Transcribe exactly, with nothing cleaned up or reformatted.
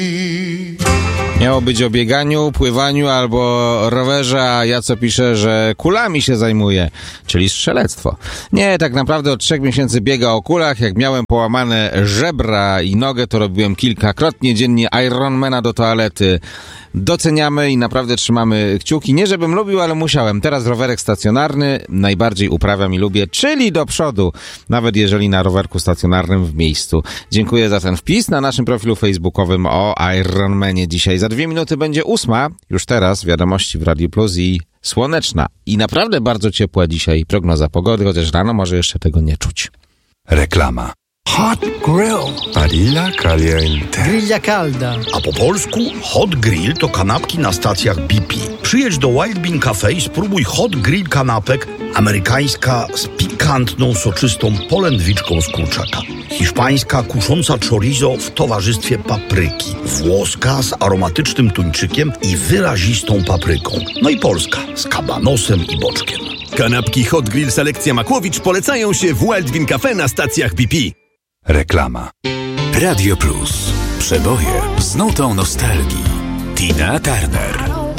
Miało być o bieganiu, pływaniu albo rowerze, a ja co piszę, że kulami się zajmuję, czyli strzelectwo. Nie, tak naprawdę od trzech miesięcy biega o kulach. Jak miałem połamane żebra i nogę, to robiłem kilkakrotnie dziennie Ironmana do toalety. Doceniamy i naprawdę trzymamy kciuki. Nie żebym lubił, ale musiałem. Teraz rowerek stacjonarny najbardziej uprawiam i lubię, czyli do przodu, nawet jeżeli na rowerku stacjonarnym w miejscu. Dziękuję za ten wpis na naszym profilu facebookowym o Ironmanie. Dzisiaj za dwie minuty będzie ósma. Już teraz wiadomości w Radiu Plus i słoneczna. I naprawdę bardzo ciepła dzisiaj prognoza pogody, chociaż rano może jeszcze tego nie czuć. Reklama. Hot Grill. Parrilla caliente. Grilla calda. A po polsku Hot Grill to kanapki na stacjach B P. Przyjedź do Wild Bean Cafe i spróbuj Hot Grill kanapek. Amerykańska z pikantną, soczystą polędwiczką z kurczaka. Hiszpańska kusząca chorizo w towarzystwie papryki. Włoska z aromatycznym tuńczykiem i wyrazistą papryką. No i polska z kabanosem i boczkiem. Kanapki Hot Grill Selekcja Makłowicz polecają się w Wild Bean Cafe na stacjach B P. Reklama. Radio Plus. Przeboje z nutą nostalgii. Tina Turner.